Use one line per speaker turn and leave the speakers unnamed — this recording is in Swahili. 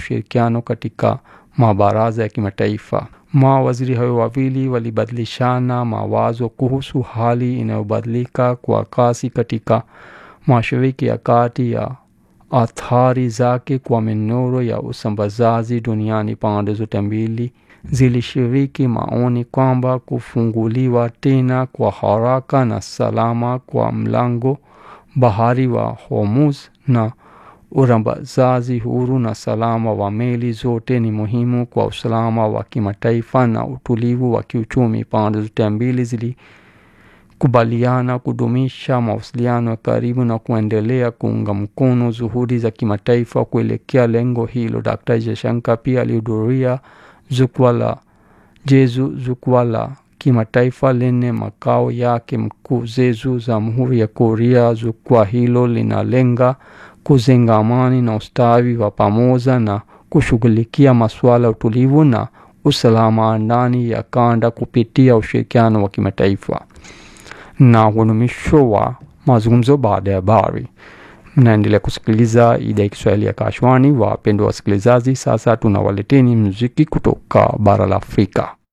ushirikiano katika mabaraza ya kimataifa. Mawaziri hao wawili walibadilishana mawazo kuhusu hali inayobadilika kwa kasi katika Mashariki ya Kati ya athari zake kwa minoro ya usambazaji duniani. Pande zote mbili zilishiriki maoni kwamba kufunguliwa tena kwa haraka na salama kwa mlango bahari wa Hormuz na usambazaji huru na salama wa meli zote ni muhimu kwa usalama wa kimataifa na utulivu wa kiuchumi. Pande zote mbili zilikubaliana kudumisha mawasiliano ya karibu na kuendelea kuunga mkono juhudi za kimataifa kuelekea lengo hilo. Dr. Jaishankar pia alihudhuria jukwaa la kimataifa lenye makao yake mkuu Jeju, Jamhuri ya Korea. Jukwaa hilo linalenga kujenga amani na ustawi wa pamoja na kushughulikia masuala ya utulivu na usalama ndani ya kanda kupitia ushirikiano wa kimataifa. Na mwisho wa mazungumzo baada ya habari. Mnaendelea kusikiliza idhaa ya Kiswahili ya Akashwani. Wapendwa wasikilizaji, sasa tunawaleteni muziki kutoka bara la Afrika.